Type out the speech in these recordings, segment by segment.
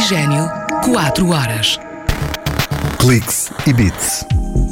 Oxigênio, 4 horas. Cliques e Bits.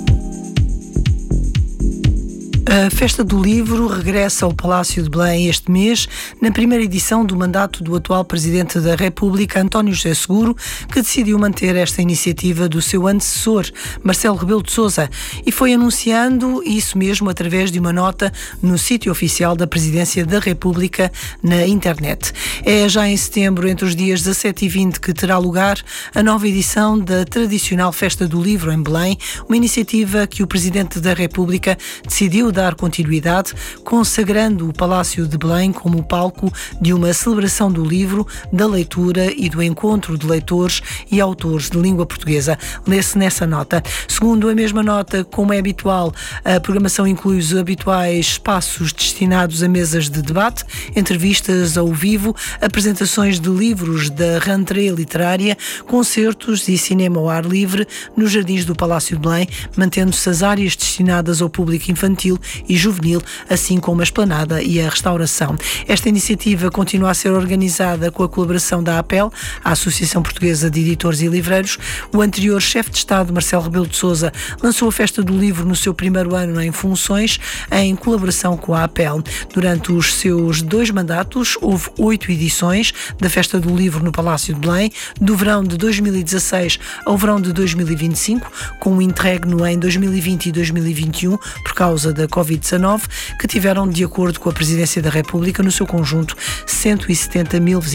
A Festa do Livro regressa ao Palácio de Belém este mês, na primeira edição do mandato do atual Presidente da República, António José Seguro, que decidiu manter esta iniciativa do seu antecessor, Marcelo Rebelo de Sousa, e foi anunciando isso mesmo através de uma nota no sítio oficial da Presidência da República na internet. É já em setembro, entre os dias 17 e 20, que terá lugar a nova edição da tradicional Festa do Livro em Belém, uma iniciativa que o Presidente da República decidiu dar continuidade, consagrando o Palácio de Belém como palco de uma celebração do livro, da leitura e do encontro de leitores e autores de língua portuguesa. Lê-se nessa nota. Segundo a mesma nota, como é habitual, a programação inclui os habituais espaços destinados a mesas de debate, entrevistas ao vivo, apresentações de livros da rentrée literária, concertos e cinema ao ar livre nos jardins do Palácio de Belém, mantendo-se as áreas destinadas ao público infantil e juvenil, assim como a esplanada e a restauração. Esta iniciativa continua a ser organizada com a colaboração da APEL, a Associação Portuguesa de Editores e Livreiros. O anterior chefe de Estado, Marcelo Rebelo de Sousa, lançou a Festa do Livro no seu primeiro ano em funções, em colaboração com a APEL. Durante os seus 2 mandatos, houve 8 edições da Festa do Livro no Palácio de Belém, do verão de 2016 ao verão de 2025, com um interregno em 2020 e 2021, por causa da Covid-19, que tiveram, de acordo com a Presidência da República, no seu conjunto, 170 mil visitantes.